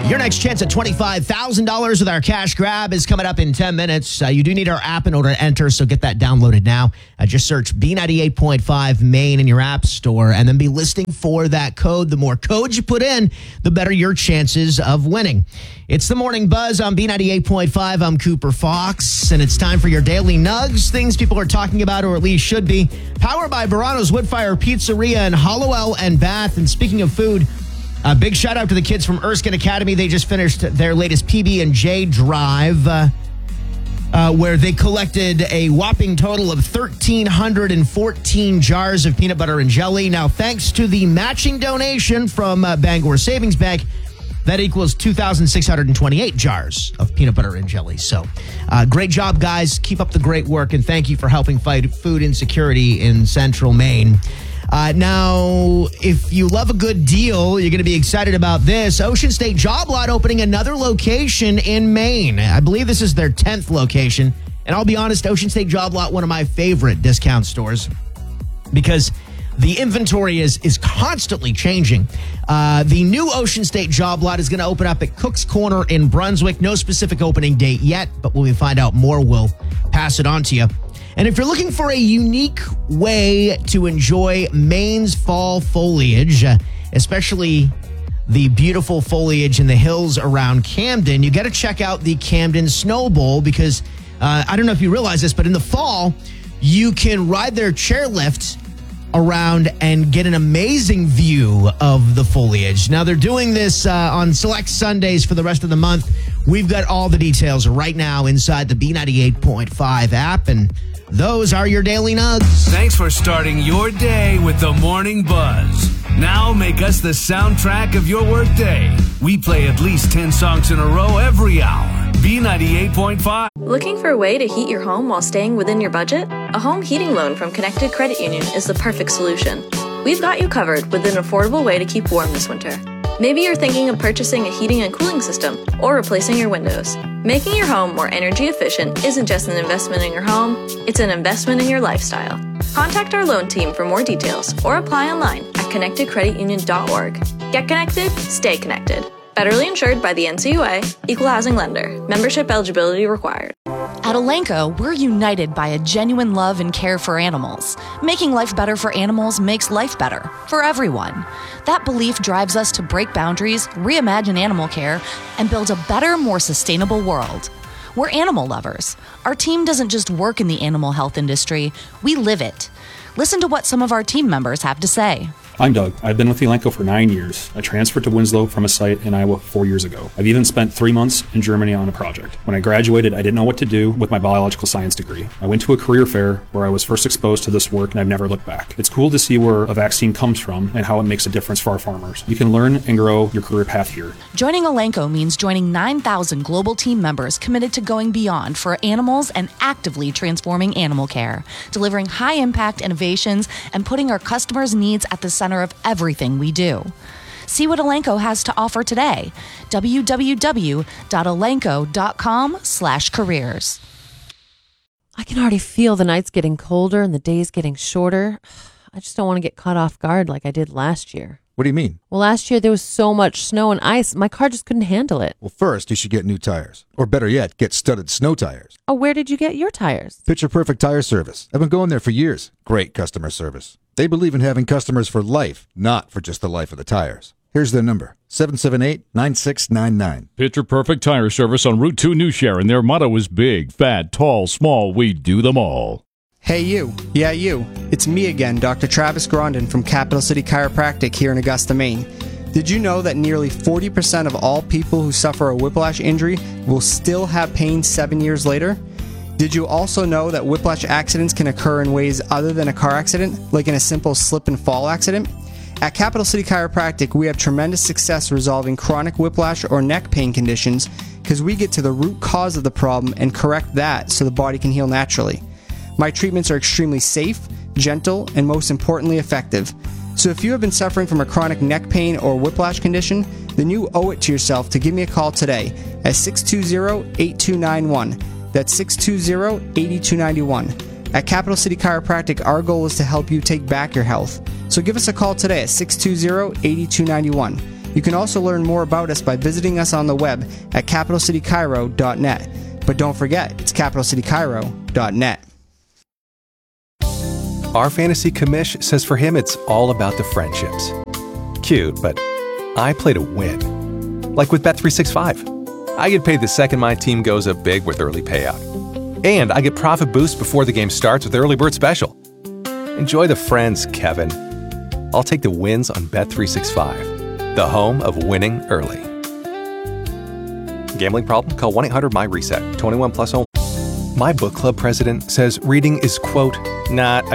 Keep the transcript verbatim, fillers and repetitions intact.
Your next chance at twenty-five thousand dollars with our cash grab is coming up in ten minutes. Uh, you do need our app in order to enter, so get that downloaded now. Uh, just search B ninety-eight point five Maine in your app store and then be listening for that code. The more codes you put in, the better your chances of winning. It's the Morning Buzz on B ninety-eight point five. I'm Cooper Fox, and it's time for your daily nugs, things people are talking about or at least should be. Powered by Verano's Woodfire Pizzeria in Hollowell and Bath. And speaking of food, a big shout out to the kids from Erskine Academy. They just finished their latest P B and J drive, uh, uh, where they collected a whopping total of one thousand three hundred fourteen jars of peanut butter and jelly. Now, thanks to the matching donation from uh, Bangor Savings Bank, that equals two thousand six hundred twenty-eight jars of peanut butter and jelly. So, uh, great job, guys. Keep up the great work, and thank you for helping fight food insecurity in central Maine. Uh, now, if you love a good deal, you're going to be excited about this. Ocean State Job Lot opening another location in Maine. I believe this is their tenth location. And I'll be honest, Ocean State Job Lot, one of my favorite discount stores, because the inventory is is constantly changing. Uh, the new Ocean State Job Lot is going to open up at Cook's Corner in Brunswick. No specific opening date yet, but when we find out more, we'll pass it on to you. And if you're looking for a unique way to enjoy Maine's fall foliage, uh, especially the beautiful foliage in the hills around Camden, you got to check out the Camden Snow Bowl, because uh, I don't know if you realize this, but in the fall, you can ride their chairlift around and get an amazing view of the foliage. Now, they're doing this uh, on select Sundays for the rest of the month. We've got all the details right now inside the B ninety-eight point five app, and those are your daily nugs. Thanks for starting your day with the Morning Buzz. Now make us the soundtrack of your workday. We play at least ten songs in a row every hour. B ninety-eight point five. Looking for a way to heat your home while staying within your budget? A home heating loan from Connected Credit Union is the perfect solution. We've got you covered with an affordable way to keep warm this winter. Maybe you're thinking of purchasing a heating and cooling system or replacing your windows. Making your home more energy efficient isn't just an investment in your home, it's an investment in your lifestyle. Contact our loan team for more details or apply online at connected credit union dot org. Get connected, stay connected. Federally insured by the N C U A, Equal Housing Lender. Membership eligibility required. At Elanco, we're united by a genuine love and care for animals. Making life better for animals makes life better for everyone. That belief drives us to break boundaries, reimagine animal care, and build a better, more sustainable world. We're animal lovers. Our team doesn't just work in the animal health industry, we live it. Listen to what some of our team members have to say. I'm Doug. I've been with Elanco for nine years. I transferred to Winslow from a site in Iowa four years ago. I've even spent three months in Germany on a project. When I graduated, I didn't know what to do with my biological science degree. I went to a career fair where I was first exposed to this work, and I've never looked back. It's cool to see where a vaccine comes from and how it makes a difference for our farmers. You can learn and grow your career path here. Joining Elanco means joining nine thousand global team members committed to going beyond for animals and actively transforming animal care, delivering high-impact innovations and putting our customers' needs at the center of everything we do. See what Elanco has to offer today. w w w dot elanco dot com slash careers. I can already feel the nights getting colder and the days getting shorter. I just don't want to get caught off guard like I did last year. What do you mean? Well, last year there was so much snow and ice, my car just couldn't handle it. Well, first you should get new tires. Or better yet, get studded snow tires. Oh, where did you get your tires? Picture Perfect Tire Service. I've been going there for years. Great customer service. They believe in having customers for life, not for just the life of the tires. Here's their number, seven seven eight, nine six nine nine. Picture Perfect Tire Service on Route two New Sharon. Their motto is big, fat, tall, small, we do them all. Hey you, yeah you, it's me again, Doctor Travis Grondin from Capital City Chiropractic here in Augusta, Maine. Did you know that nearly forty percent of all people who suffer a whiplash injury will still have pain seven years later? Did you also know that whiplash accidents can occur in ways other than a car accident, like in a simple slip and fall accident? At Capital City Chiropractic, we have tremendous success resolving chronic whiplash or neck pain conditions because we get to the root cause of the problem and correct that so the body can heal naturally. My treatments are extremely safe, gentle, and most importantly, effective. So if you have been suffering from a chronic neck pain or whiplash condition, then you owe it to yourself to give me a call today at six two zero, eight two nine one. That's six two zero, eight two nine one. At Capital City Chiropractic, our goal is to help you take back your health. So give us a call today at six two zero, eight two nine one. You can also learn more about us by visiting us on the web at capital city cairo dot net. But don't forget, it's capital city cairo dot net. Our fantasy commish says for him it's all about the friendships. Cute, but I play to win. Like with Bet three sixty-five. I get paid the second my team goes up big with early payout. And I get profit boost before the game starts with Early Bird Special. Enjoy the friends, Kevin. I'll take the wins on Bet three sixty-five, the home of winning early. Gambling problem? Call one eight hundred my reset. twenty-one plus only. My book club president says reading is, quote, not a